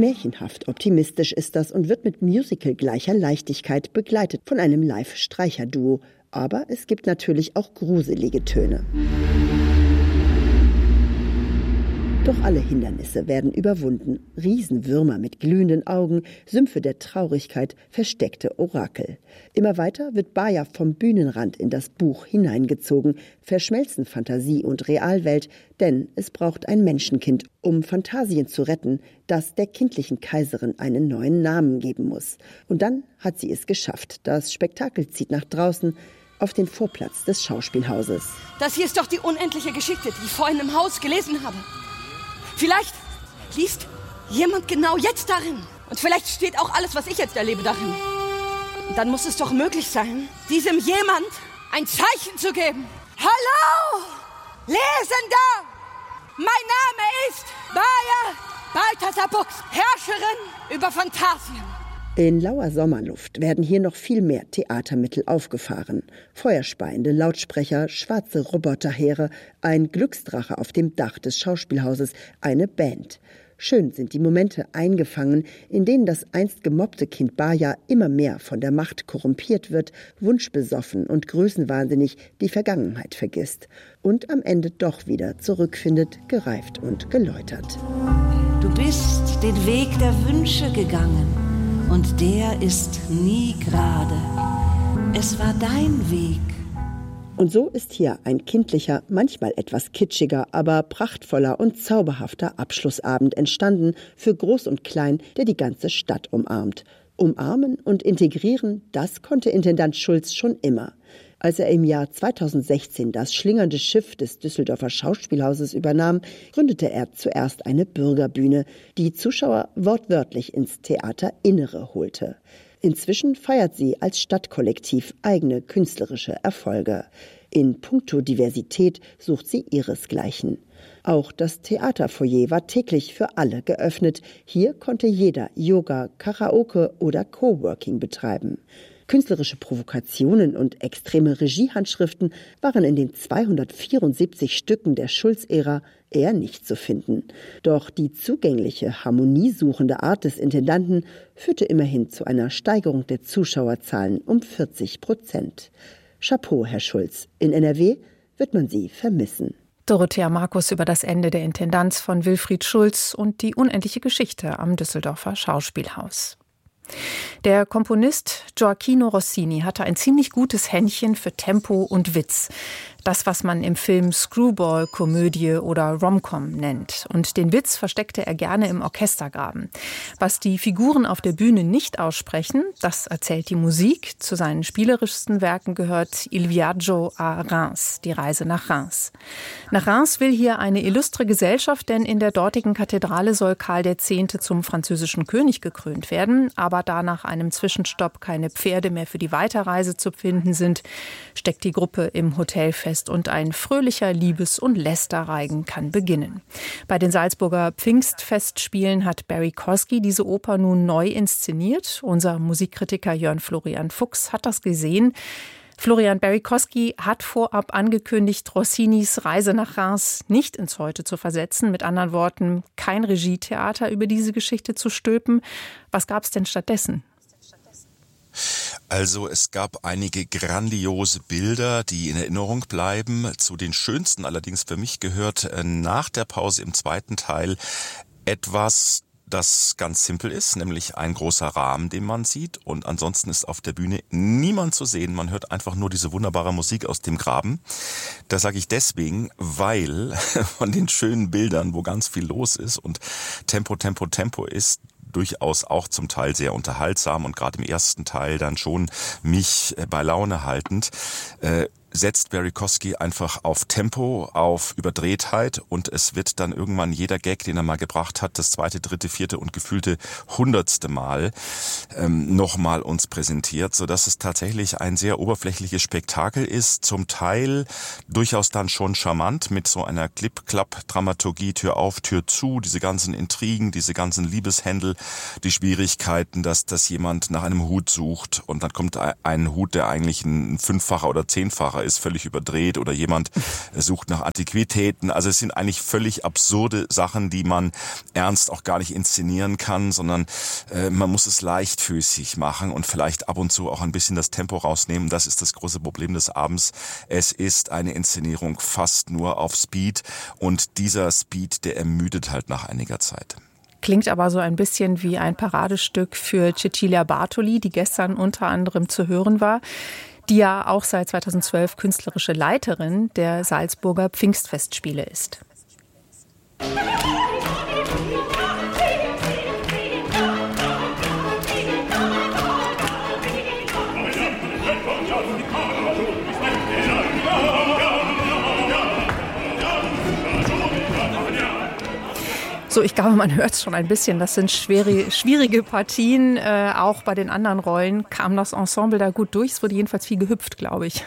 Märchenhaft optimistisch ist das und wird mit Musical gleicher Leichtigkeit begleitet von einem Live-Streicherduo. Aber es gibt natürlich auch gruselige Töne. Doch alle Hindernisse werden überwunden. Riesenwürmer mit glühenden Augen, Sümpfe der Traurigkeit, versteckte Orakel. Immer weiter wird Baya vom Bühnenrand in das Buch hineingezogen, verschmelzen Fantasie und Realwelt, denn es braucht ein Menschenkind, um Phantasien zu retten, das der kindlichen Kaiserin einen neuen Namen geben muss. Und dann hat sie es geschafft. Das Spektakel zieht nach draußen, auf den Vorplatz des Schauspielhauses. Das hier ist doch die unendliche Geschichte, die ich vorhin im Haus gelesen habe. Vielleicht liest jemand genau jetzt darin. Und vielleicht steht auch alles, was ich jetzt erlebe, darin. Und dann muss es doch möglich sein, diesem jemand ein Zeichen zu geben. Hallo, Lesender! Mein Name ist Baya Balthasar Buchs, Herrscherin über Phantasien. In lauer Sommerluft werden hier noch viel mehr Theatermittel aufgefahren. Feuerspeiende Lautsprecher, schwarze Roboterheere, ein Glücksdrache auf dem Dach des Schauspielhauses, eine Band. Schön sind die Momente eingefangen, in denen das einst gemobbte Kind Baya immer mehr von der Macht korrumpiert wird, wunschbesoffen und größenwahnsinnig die Vergangenheit vergisst und am Ende doch wieder zurückfindet, gereift und geläutert. Du bist den Weg der Wünsche gegangen. Und der ist nie gerade. Es war dein Weg. Und so ist hier ein kindlicher, manchmal etwas kitschiger, aber prachtvoller und zauberhafter Abschlussabend entstanden für Groß und Klein, der die ganze Stadt umarmt. Umarmen und integrieren, das konnte Intendant Schulz schon immer. Als er im Jahr 2016 das schlingernde Schiff des Düsseldorfer Schauspielhauses übernahm, gründete er zuerst eine Bürgerbühne, die Zuschauer wortwörtlich ins Theaterinnere holte. Inzwischen feiert sie als Stadtkollektiv eigene künstlerische Erfolge. In puncto Diversität sucht sie ihresgleichen. Auch das Theaterfoyer war täglich für alle geöffnet. Hier konnte jeder Yoga, Karaoke oder Coworking betreiben. Künstlerische Provokationen und extreme Regiehandschriften waren in den 274 Stücken der Schulz-Ära eher nicht zu finden. Doch die zugängliche, harmoniesuchende Art des Intendanten führte immerhin zu einer Steigerung der Zuschauerzahlen um 40%. Chapeau, Herr Schulz. In NRW wird man Sie vermissen. Dorothea Markus über das Ende der Intendanz von Wilfried Schulz und die unendliche Geschichte am Düsseldorfer Schauspielhaus. Der Komponist Gioacchino Rossini hatte ein ziemlich gutes Händchen für Tempo und Witz. Das, was man im Film Screwball-Komödie oder Rom-Com nennt. Und den Witz versteckte er gerne im Orchestergraben. Was die Figuren auf der Bühne nicht aussprechen, das erzählt die Musik. Zu seinen spielerischsten Werken gehört Il Viaggio a Reims, die Reise nach Reims. Nach Reims will hier eine illustre Gesellschaft, denn in der dortigen Kathedrale soll Karl X. zum französischen König gekrönt werden. Aber da nach einem Zwischenstopp keine Pferde mehr für die Weiterreise zu finden sind, steckt die Gruppe im Hotel fest und ein fröhlicher Liebes- und Lästerreigen kann beginnen. Bei den Salzburger Pfingstfestspielen hat Barry Kosky diese Oper nun neu inszeniert. Unser Musikkritiker Jörn Florian Fuchs hat das gesehen. Florian, Barry Kosky hat vorab angekündigt, Rossinis Reise nach Reims nicht ins Heute zu versetzen. Mit anderen Worten, kein Regietheater über diese Geschichte zu stülpen. Was gab es denn stattdessen? Also es gab einige grandiose Bilder, die in Erinnerung bleiben. Zu den schönsten allerdings für mich gehört nach der Pause im zweiten Teil etwas, das ganz simpel ist, nämlich ein großer Rahmen, den man sieht, und ansonsten ist auf der Bühne niemand zu sehen. Man hört einfach nur diese wunderbare Musik aus dem Graben. Das sage ich deswegen, weil von den schönen Bildern, wo ganz viel los ist und Tempo, Tempo, Tempo ist, durchaus auch zum Teil sehr unterhaltsam und gerade im ersten Teil dann schon mich bei Laune haltend, setzt Barry Kosky einfach auf Tempo, auf Überdrehtheit, und es wird dann irgendwann jeder Gag, den er mal gebracht hat, das zweite, dritte, vierte und gefühlte 100. Mal nochmal uns präsentiert, sodass es tatsächlich ein sehr oberflächliches Spektakel ist, zum Teil durchaus dann schon charmant mit so einer Clip-Clap-Dramaturgie, Tür auf, Tür zu, diese ganzen Intrigen, diese ganzen Liebeshändel, die Schwierigkeiten, dass jemand nach einem Hut sucht und dann kommt ein Hut, der eigentlich ein 5-facher oder 10-facher ist völlig überdreht oder jemand sucht nach Antiquitäten. Also es sind eigentlich völlig absurde Sachen, die man ernst auch gar nicht inszenieren kann, sondern man muss es leichtfüßig machen und vielleicht ab und zu auch ein bisschen das Tempo rausnehmen. Das ist das große Problem des Abends. Es ist eine Inszenierung fast nur auf Speed und dieser Speed, der ermüdet halt nach einiger Zeit. Klingt aber so ein bisschen wie ein Paradestück für Cecilia Bartoli, die gestern unter anderem zu hören war, die ja auch seit 2012 künstlerische Leiterin der Salzburger Pfingstfestspiele ist. So, ich glaube, man hört es schon ein bisschen. Das sind schwierige Partien. Auch bei den anderen Rollen kam das Ensemble da gut durch. Es wurde jedenfalls viel gehüpft, glaube ich.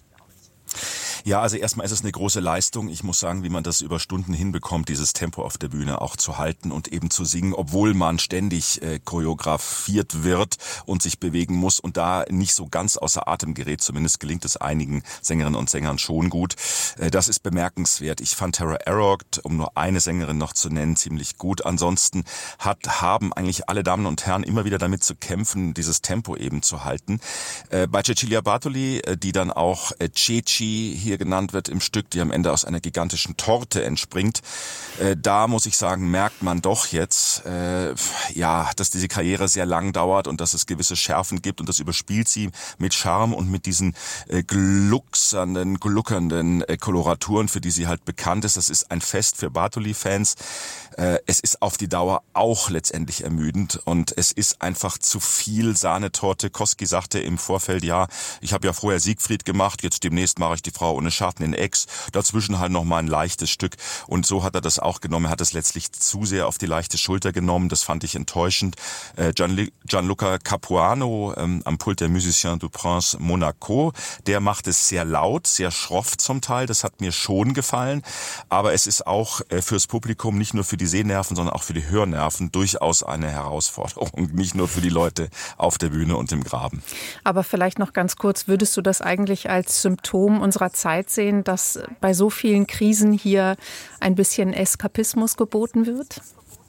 Ja, also erstmal ist es eine große Leistung. Ich muss sagen, wie man das über Stunden hinbekommt, dieses Tempo auf der Bühne auch zu halten und eben zu singen, obwohl man ständig choreografiert wird und sich bewegen muss und da nicht so ganz außer Atem gerät. Zumindest gelingt es einigen Sängerinnen und Sängern schon gut. Das ist bemerkenswert. Ich fand Tara Arrogd, um nur eine Sängerin noch zu nennen, ziemlich gut. Ansonsten haben eigentlich alle Damen und Herren immer wieder damit zu kämpfen, dieses Tempo eben zu halten. Bei Cecilia Bartoli, die dann auch Ceci hier genannt wird im Stück, die am Ende aus einer gigantischen Torte entspringt. Da muss ich sagen, merkt man doch jetzt, dass diese Karriere sehr lang dauert und dass es gewisse Schärfen gibt und das überspielt sie mit Charme und mit diesen gluckernden Koloraturen, für die sie halt bekannt ist. Das ist ein Fest für Bartoli-Fans. Es ist auf die Dauer auch letztendlich ermüdend und es ist einfach zu viel Sahnetorte. Kosky sagte im Vorfeld, ich habe ja vorher Siegfried gemacht, jetzt demnächst mache ich die Frau ohne Schatten in X, dazwischen halt nochmal ein leichtes Stück und so hat er das auch genommen. Er hat es letztlich zu sehr auf die leichte Schulter genommen, das fand ich enttäuschend. Gianluca Capuano am Pult der Musiciens du Prince Monaco, der macht es sehr laut, sehr schroff zum Teil, das hat mir schon gefallen, aber es ist auch fürs Publikum, nicht nur für die Sehnerven, sondern auch für die Hörnerven durchaus eine Herausforderung, nicht nur für die Leute auf der Bühne und im Graben. Aber vielleicht noch ganz kurz, würdest du das eigentlich als Symptom unserer Zeit sehen, dass bei so vielen Krisen hier ein bisschen Eskapismus geboten wird?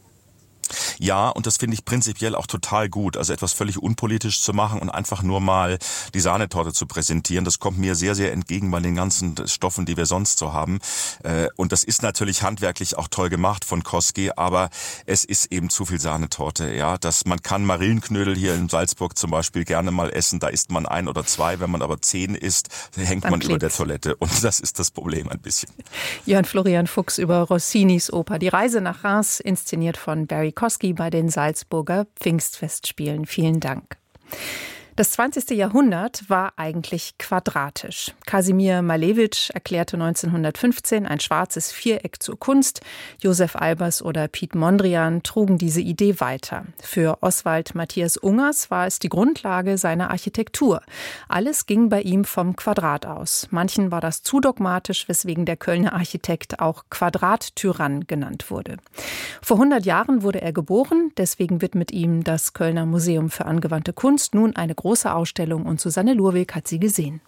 Ja, und das finde ich prinzipiell auch total gut. Also etwas völlig unpolitisch zu machen und einfach nur mal die Sahnetorte zu präsentieren, das kommt mir sehr, sehr entgegen bei den ganzen Stoffen, die wir sonst so haben. Und das ist natürlich handwerklich auch toll gemacht von Kosky, aber es ist eben zu viel Sahnetorte. Ja, man kann Marillenknödel hier in Salzburg zum Beispiel gerne mal essen, da isst man 1 oder 2, wenn man aber 10 isst, hängt man über der Toilette und das ist das Problem ein bisschen. Jörn Florian Fuchs über Rossinis Oper Die Reise nach Reims, inszeniert von Barry Kosky bei den Salzburger Pfingstfestspielen. Vielen Dank. Das 20. Jahrhundert war eigentlich quadratisch. Kasimir Malewitsch erklärte 1915 ein schwarzes Viereck zur Kunst. Josef Albers oder Piet Mondrian trugen diese Idee weiter. Für Oswald Matthias Ungers war es die Grundlage seiner Architektur. Alles ging bei ihm vom Quadrat aus. Manchen war das zu dogmatisch, weswegen der Kölner Architekt auch Quadrattyrann genannt wurde. Vor 100 Jahren wurde er geboren, deswegen widmet ihm das Kölner Museum für angewandte Kunst nun eine große Ausstellung und Susanne Lurweg hat sie gesehen.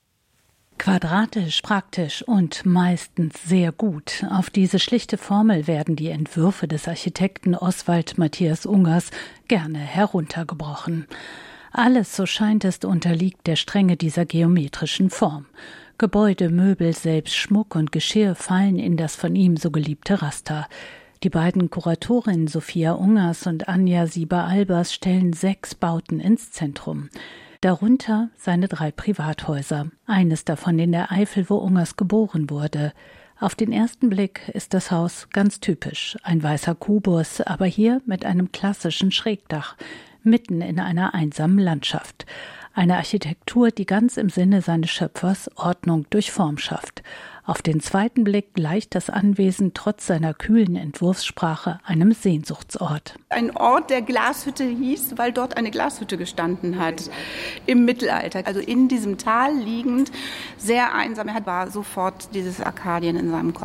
Quadratisch, praktisch und meistens sehr gut. Auf diese schlichte Formel werden die Entwürfe des Architekten Oswald Matthias Ungers gerne heruntergebrochen. Alles, so scheint es, unterliegt der Strenge dieser geometrischen Form. Gebäude, Möbel, selbst Schmuck und Geschirr fallen in das von ihm so geliebte Raster. Die beiden Kuratorinnen Sophia Ungers und Anja Sieber-Albers stellen 6 Bauten ins Zentrum. Darunter seine 3 Privathäuser, eines davon in der Eifel, wo Ungers geboren wurde. Auf den ersten Blick ist das Haus ganz typisch, ein weißer Kubus, aber hier mit einem klassischen Schrägdach, mitten in einer einsamen Landschaft. Eine Architektur, die ganz im Sinne seines Schöpfers Ordnung durch Form schafft. Auf den zweiten Blick gleicht das Anwesen trotz seiner kühlen Entwurfssprache einem Sehnsuchtsort. Ein Ort, der Glashütte hieß, weil dort eine Glashütte gestanden hat im Mittelalter. Also in diesem Tal liegend, sehr einsam. Er war sofort dieses Arkadien in seinem Kopf.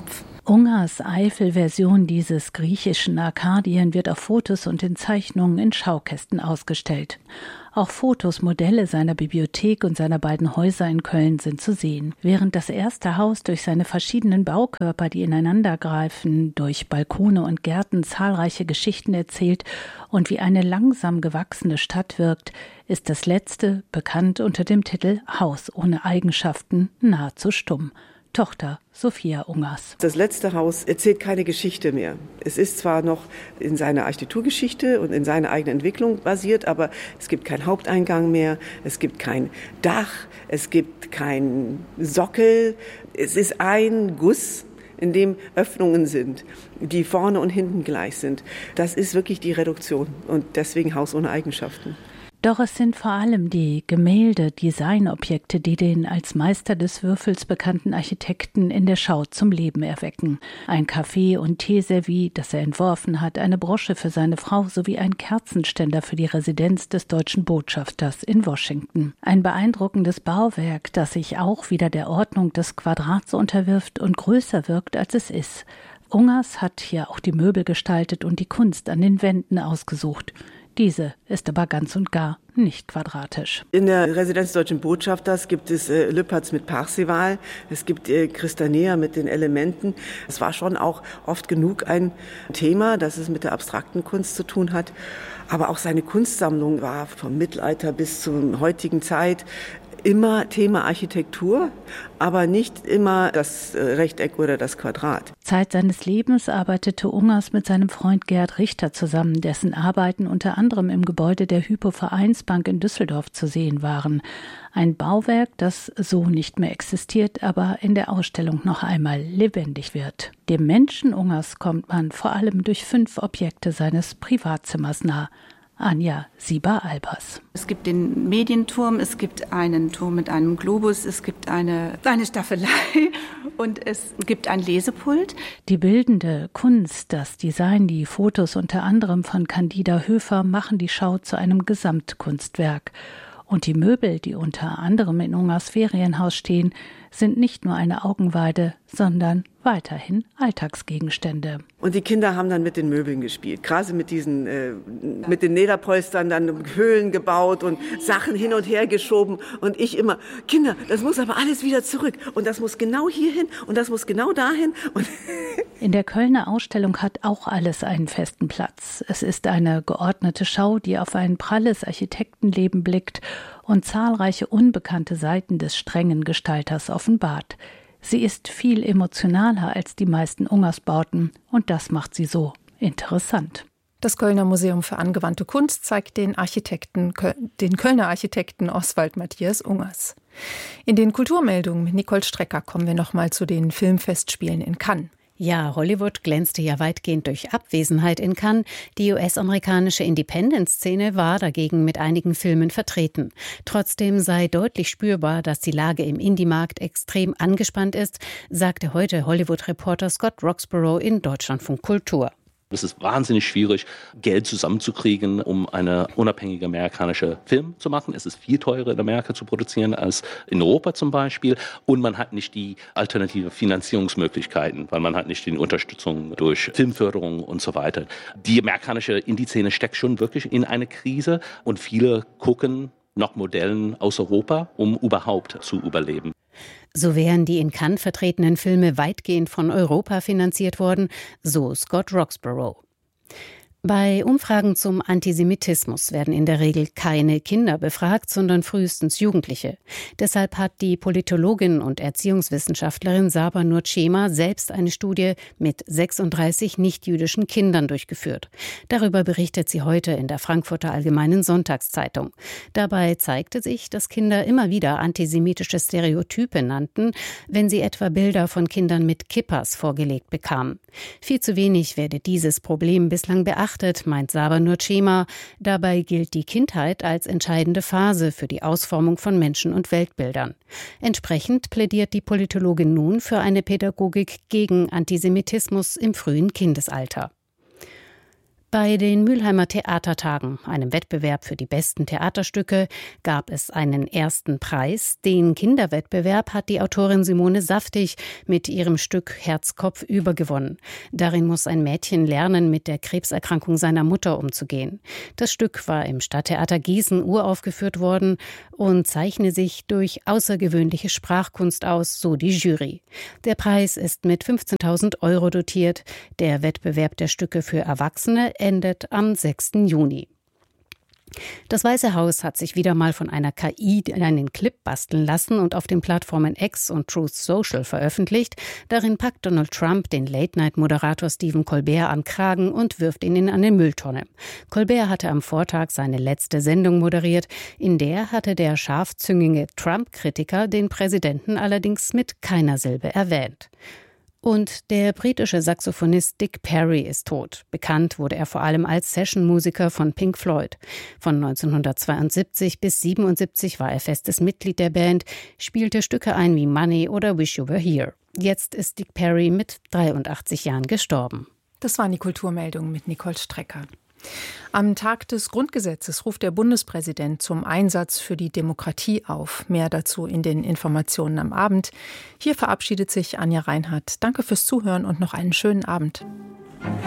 Ungers Eifel-Version dieses griechischen Arkadien wird auf Fotos und in Zeichnungen in Schaukästen ausgestellt. Auch Fotos, Modelle seiner Bibliothek und seiner beiden Häuser in Köln sind zu sehen. Während das erste Haus durch seine verschiedenen Baukörper, die ineinandergreifen, durch Balkone und Gärten zahlreiche Geschichten erzählt und wie eine langsam gewachsene Stadt wirkt, ist das letzte, bekannt unter dem Titel Haus ohne Eigenschaften, nahezu stumm. Tochter Sophia Ungers. Das letzte Haus erzählt keine Geschichte mehr. Es ist zwar noch in seiner Architekturgeschichte und in seiner eigenen Entwicklung basiert, aber es gibt keinen Haupteingang mehr, es gibt kein Dach, es gibt keinen Sockel. Es ist ein Guss, in dem Öffnungen sind, die vorne und hinten gleich sind. Das ist wirklich die Reduktion und deswegen Haus ohne Eigenschaften. Doch es sind vor allem die Gemälde, Designobjekte, die den als Meister des Würfels bekannten Architekten in der Schau zum Leben erwecken. Ein Kaffee- und Teeservie, das er entworfen hat, eine Brosche für seine Frau sowie ein Kerzenständer für die Residenz des deutschen Botschafters in Washington. Ein beeindruckendes Bauwerk, das sich auch wieder der Ordnung des Quadrats unterwirft und größer wirkt, als es ist. Ungers hat hier auch die Möbel gestaltet und die Kunst an den Wänden ausgesucht. Diese ist aber ganz und gar nicht quadratisch. In der Residenz des Deutschen Botschafters gibt es Lüpertz mit Parzival, es gibt Christanea mit den Elementen. Es war schon auch oft genug ein Thema, das es mit der abstrakten Kunst zu tun hat. Aber auch seine Kunstsammlung war vom Mittelalter bis zur heutigen Zeit immer Thema Architektur, aber nicht immer das Rechteck oder das Quadrat. Zeit seines Lebens arbeitete Ungers mit seinem Freund Gerd Richter zusammen, dessen Arbeiten unter anderem im Gebäude der Hypo-Vereinsbank in Düsseldorf zu sehen waren. Ein Bauwerk, das so nicht mehr existiert, aber in der Ausstellung noch einmal lebendig wird. Dem Menschen Ungers kommt man vor allem durch 5 Objekte seines Privatzimmers nah. Anja Sieber-Albers. Es gibt den Medienturm, es gibt einen Turm mit einem Globus, es gibt eine Staffelei und es gibt ein Lesepult. Die bildende Kunst, das Design, die Fotos unter anderem von Candida Höfer machen die Schau zu einem Gesamtkunstwerk. Und die Möbel, die unter anderem in Ungers Ferienhaus stehen, sind nicht nur eine Augenweide, sondern weiterhin Alltagsgegenstände. Und die Kinder haben dann mit den Möbeln gespielt, gerade mit diesen, mit den Lederpolstern dann Höhlen gebaut und Sachen hin und her geschoben. Und ich immer, Kinder, das muss aber alles wieder zurück. Und das muss genau hierhin und das muss genau dahin. Und in der Kölner Ausstellung hat auch alles einen festen Platz. Es ist eine geordnete Schau, die auf ein pralles Architektenleben blickt und zahlreiche unbekannte Seiten des strengen Gestalters offenbart. Sie ist viel emotionaler als die meisten Ungers-Bauten und das macht sie so interessant. Das Kölner Museum für angewandte Kunst zeigt den Kölner Architekten Oswald Matthias Ungers. In den Kulturmeldungen mit Nicole Strecker kommen wir nochmal zu den Filmfestspielen in Cannes. Ja, Hollywood glänzte ja weitgehend durch Abwesenheit in Cannes. Die US-amerikanische Independent-Szene war dagegen mit einigen Filmen vertreten. Trotzdem sei deutlich spürbar, dass die Lage im Indie-Markt extrem angespannt ist, sagte heute Hollywood-Reporter Scott Roxborough in Deutschlandfunk Kultur. Es ist wahnsinnig schwierig, Geld zusammenzukriegen, um eine unabhängige amerikanische Film zu machen. Es ist viel teurer in Amerika zu produzieren als in Europa zum Beispiel. Und man hat nicht die alternative Finanzierungsmöglichkeiten, weil man hat nicht die Unterstützung durch Filmförderung und so weiter. Die amerikanische Indie-Szene steckt schon wirklich in eine Krise und viele gucken nach Modellen aus Europa, um überhaupt zu überleben. So wären die in Cannes vertretenen Filme weitgehend von Europa finanziert worden, so Scott Roxborough. Bei Umfragen zum Antisemitismus werden in der Regel keine Kinder befragt, sondern frühestens Jugendliche. Deshalb hat die Politologin und Erziehungswissenschaftlerin Saba Nurchema selbst eine Studie mit 36 nichtjüdischen Kindern durchgeführt. Darüber berichtet sie heute in der Frankfurter Allgemeinen Sonntagszeitung. Dabei zeigte sich, dass Kinder immer wieder antisemitische Stereotype nannten, wenn sie etwa Bilder von Kindern mit Kippas vorgelegt bekamen. Viel zu wenig werde dieses Problem bislang beachtet, meint Saba Nurchema. Dabei gilt die Kindheit als entscheidende Phase für die Ausformung von Menschen- und Weltbildern. Entsprechend plädiert die Politologin nun für eine Pädagogik gegen Antisemitismus im frühen Kindesalter. Bei den Mülheimer Theatertagen, einem Wettbewerb für die besten Theaterstücke, gab es einen ersten Preis. Den Kinderwettbewerb hat die Autorin Simone Saftig mit ihrem Stück Herz, Kopf über gewonnen. Darin muss ein Mädchen lernen, mit der Krebserkrankung seiner Mutter umzugehen. Das Stück war im Stadttheater Gießen uraufgeführt worden und zeichne sich durch außergewöhnliche Sprachkunst aus, so die Jury. Der Preis ist mit 15.000 € dotiert. Der Wettbewerb der Stücke für Erwachsene endet am 6. Juni. Das Weiße Haus hat sich wieder mal von einer KI einen Clip basteln lassen und auf den Plattformen X und Truth Social veröffentlicht. Darin packt Donald Trump den Late-Night-Moderator Stephen Colbert am Kragen und wirft ihn in eine Mülltonne. Colbert hatte am Vortag seine letzte Sendung moderiert. In der hatte der scharfzüngige Trump-Kritiker den Präsidenten allerdings mit keiner Silbe erwähnt. Und der britische Saxophonist Dick Parry ist tot. Bekannt wurde er vor allem als Sessionmusiker von Pink Floyd. Von 1972 bis 1977 war er festes Mitglied der Band, spielte Stücke ein wie Money oder Wish You Were Here. Jetzt ist Dick Parry mit 83 Jahren gestorben. Das waren die Kulturmeldungen mit Nicole Strecker. Am Tag des Grundgesetzes ruft der Bundespräsident zum Einsatz für die Demokratie auf. Mehr dazu in den Informationen am Abend. Hier verabschiedet sich Anja Reinhardt. Danke fürs Zuhören und noch einen schönen Abend.